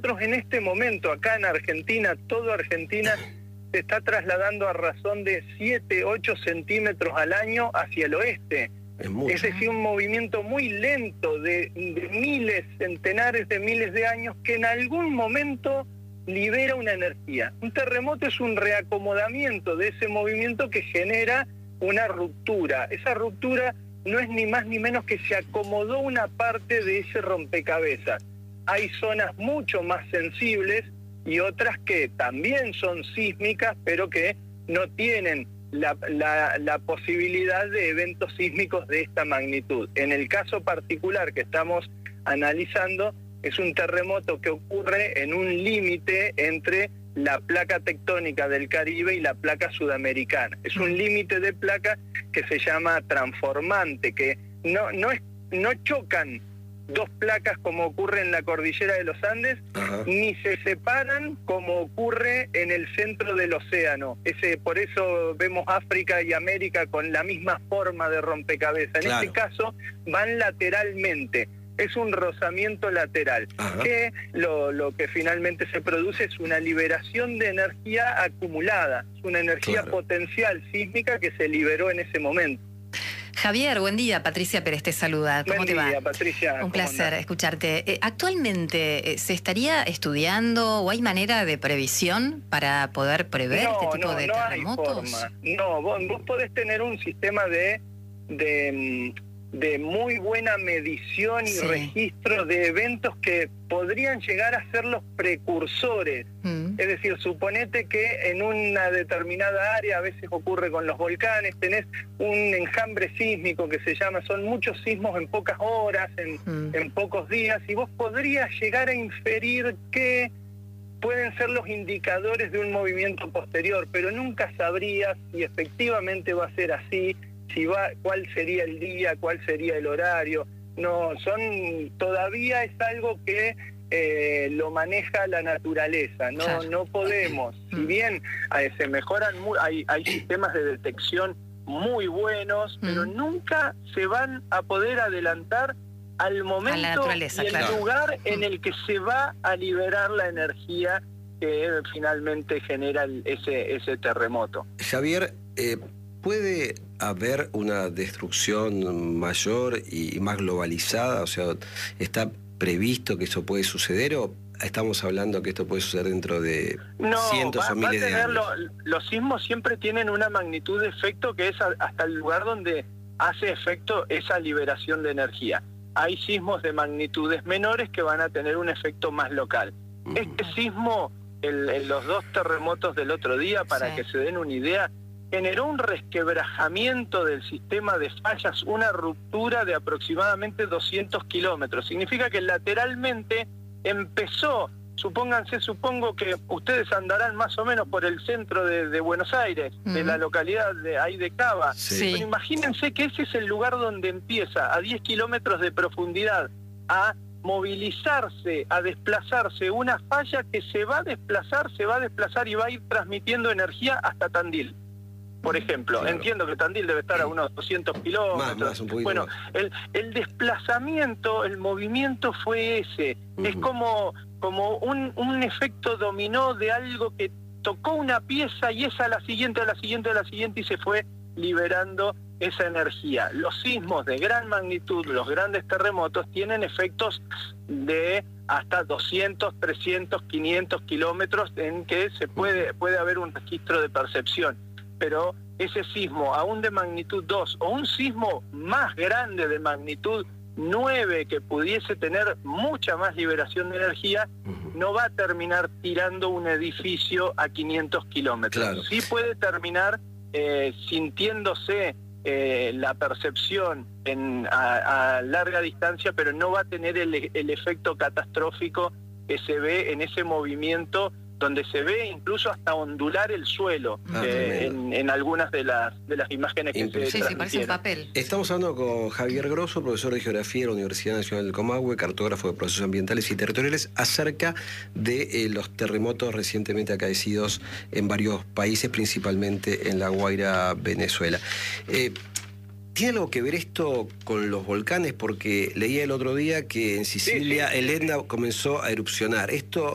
nosotros en este momento, acá en Argentina, toda Argentina se está trasladando a razón de 7, 8 centímetros al año hacia el oeste. Es decir, un movimiento muy lento de miles, centenares de miles de años que en algún momento libera una energía. Un terremoto es un reacomodamiento de ese movimiento que genera una ruptura. Esa ruptura no es ni más ni menos que se acomodó una parte de ese rompecabezas. Hay zonas mucho más sensibles y otras que también son sísmicas, pero que no tienen la posibilidad de eventos sísmicos de esta magnitud. En el caso particular que estamos analizando, es un terremoto que ocurre en un límite entre la placa tectónica del Caribe y la placa sudamericana. Es un límite de placa que se llama transformante, que no chocan dos placas como ocurre en la cordillera de los Andes, ni se separan como ocurre en el centro del océano. Por eso vemos África y América con la misma forma de rompecabezas. En este caso van lateralmente. Es un rozamiento lateral, que lo que finalmente se produce es una liberación de energía acumulada, es una energía potencial sísmica que se liberó en ese momento. Javier, buen día. Patricia Pérez te saluda. ¿Cómo te va? Buen día, Patricia. Un placer escucharte. ¿Actualmente se estaría estudiando o hay manera de previsión para poder prever este tipo de terremotos? No hay forma. No, vos podés tener un sistema de muy buena medición y registro de eventos que podrían llegar a ser los precursores. Es decir, suponete que en una determinada área, a veces ocurre con los volcanes, tenés un enjambre sísmico que se llama, son muchos sismos en pocas horas, en pocos días, y vos podrías llegar a inferir que pueden ser los indicadores de un movimiento posterior, pero nunca sabrías si efectivamente va a ser así, cuál sería el día, cuál sería el horario. Todavía es algo que lo maneja la naturaleza, no podemos. Si bien se mejoran, hay sistemas de detección muy buenos, pero nunca se van a poder adelantar al momento y el lugar en el que se va a liberar la energía que finalmente genera ese terremoto. Javier, ¿puede haber una destrucción mayor y más globalizada? O sea, ¿está previsto que eso puede suceder o estamos hablando que esto puede suceder dentro de cientos o miles de años? Los sismos siempre tienen una magnitud de efecto que es hasta el lugar donde hace efecto esa liberación de energía. Hay sismos de magnitudes menores que van a tener un efecto más local. Este sismo, los dos terremotos del otro día, para que se den una idea, generó un resquebrajamiento del sistema de fallas, una ruptura de aproximadamente 200 kilómetros. Significa que lateralmente empezó, supongo que ustedes andarán más o menos por el centro de Buenos Aires, de la localidad de Cava. Pero imagínense que ese es el lugar donde empieza, a 10 kilómetros de profundidad, a movilizarse, a desplazarse una falla que se va a desplazar y va a ir transmitiendo energía hasta Tandil. Por ejemplo, entiendo que Tandil debe estar a unos 200 kilómetros. Bueno, el desplazamiento, el movimiento fue ese. Es como un efecto dominó de algo que tocó una pieza y esa a la siguiente, y se fue liberando esa energía. Los sismos de gran magnitud, los grandes terremotos, tienen efectos de hasta 200, 300, 500 kilómetros en que puede haber un registro de percepción. Pero ese sismo, aún de magnitud 2, o un sismo más grande de magnitud 9, que pudiese tener mucha más liberación de energía, no va a terminar tirando un edificio a 500 kilómetros. Sí puede terminar sintiéndose la percepción a larga distancia, pero no va a tener el efecto catastrófico que se ve en ese movimiento, donde se ve incluso hasta ondular el suelo en algunas de las imágenes que se transmitieron. Sí, parece un papel. Estamos hablando con Javier Grosso, profesor de Geografía de la Universidad Nacional del Comahue, cartógrafo de procesos ambientales y territoriales, acerca de los terremotos recientemente acaecidos en varios países, principalmente en La Guaira, Venezuela. ¿Tiene algo que ver esto con los volcanes? Porque leía el otro día que en Sicilia el Etna comenzó a erupcionar. ¿Esto